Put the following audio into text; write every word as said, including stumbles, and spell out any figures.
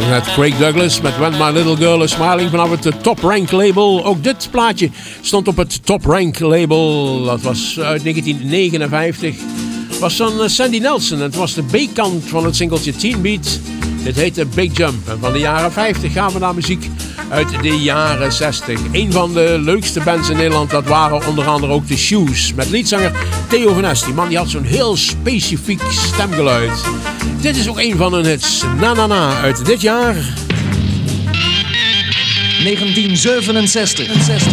Net Craig Douglas met When My Little Girl Is Smiling vanaf het Top Rank label. Ook dit plaatje stond op het Top Rank label. Dat was uit negentien negenenvijftig. Het was van Sandy Nelson. Het was de B-kant van het singeltje Teen Beat. Dit heette Big Jump. En van de jaren vijftig gaan we naar muziek uit de jaren zestig. Een van de leukste bands in Nederland, dat waren onder andere ook de Shoes. Met liedzanger Theo van Es. Die man die had zo'n heel specifiek stemgeluid. Dit is ook een van hun hits. Na Na Na uit dit jaar. negentien zevenenzestig.